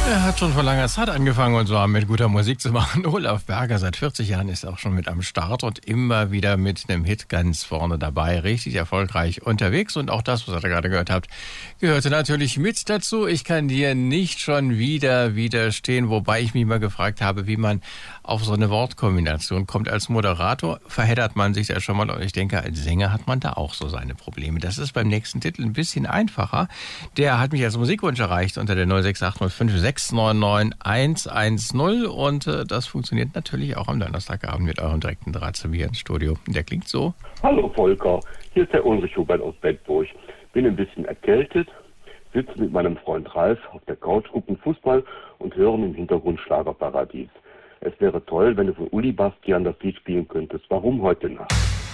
Er hat schon vor langer Zeit angefangen und zwar mit guter Musik zu machen. Olaf Berger, seit 40 Jahren ist auch schon mit am Start und immer wieder mit einem Hit ganz vorne dabei. Richtig erfolgreich unterwegs und auch das, was ihr gerade gehört habt, gehörte natürlich mit dazu. Ich kann dir nicht schon wieder widerstehen, wobei ich mich mal gefragt habe, wie man auf so eine Wortkombination kommt. Als Moderator verheddert man sich da schon mal und ich denke, als Sänger hat man da auch so seine Probleme. Das ist beim nächsten Titel ein bisschen einfacher. Der hat mich als Musikwunsch erreicht unter der 06805 699 110 und das funktioniert natürlich auch am Donnerstagabend mit eurem direkten Draht zu mir ins Studio. Der klingt so. Hallo Volker, hier ist der Ulrich Hubert aus Bedburg. Bin ein bisschen erkältet, sitze mit meinem Freund Ralf auf der Couch, gucken Fußball und hören im Hintergrund Schlagerparadies. Es wäre toll, wenn du von Uli Bastian das Lied spielen könntest. Warum heute Nacht?